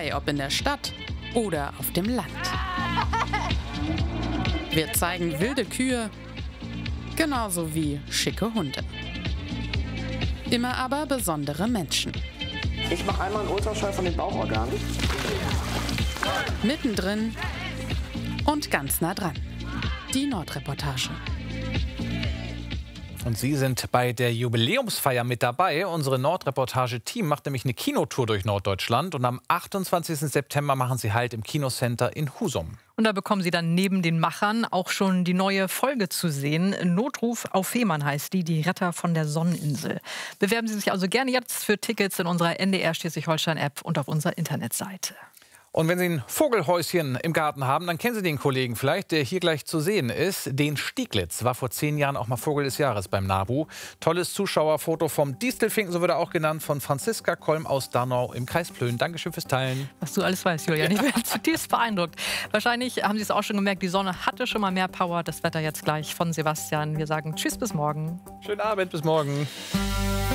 Sei ob in der Stadt oder auf dem Land. Wir zeigen wilde Kühe, genauso wie schicke Hunde. Immer aber besondere Menschen. Ich mache einmal einen Ultraschall von den Bauchorganen. Mittendrin und ganz nah dran. Die Nordreportage. Und Sie sind bei der Jubiläumsfeier mit dabei. Unsere Nordreportage-Team macht nämlich eine Kinotour durch Norddeutschland. Und am 28. September machen Sie Halt im Kinocenter in Husum. Und da bekommen Sie dann neben den Machern auch schon die neue Folge zu sehen. Notruf auf Fehmarn heißt die Retter von der Sonneninsel. Bewerben Sie sich also gerne jetzt für Tickets in unserer NDR Schleswig-Holstein-App und auf unserer Internetseite. Und wenn Sie ein Vogelhäuschen im Garten haben, dann kennen Sie den Kollegen vielleicht, der hier gleich zu sehen ist. Den Stieglitz war vor 10 Jahren auch mal Vogel des Jahres beim NABU. Tolles Zuschauerfoto vom Distelfinken, so wird er auch genannt, von Franziska Kolm aus Darnau im Kreis Plön. Dankeschön fürs Teilen. Was du alles weißt, Julian. Ich bin zutiefst beeindruckt. Wahrscheinlich haben Sie es auch schon gemerkt, die Sonne hatte schon mal mehr Power. Das Wetter jetzt gleich von Sebastian. Wir sagen Tschüss, bis morgen. Schönen Abend, bis morgen.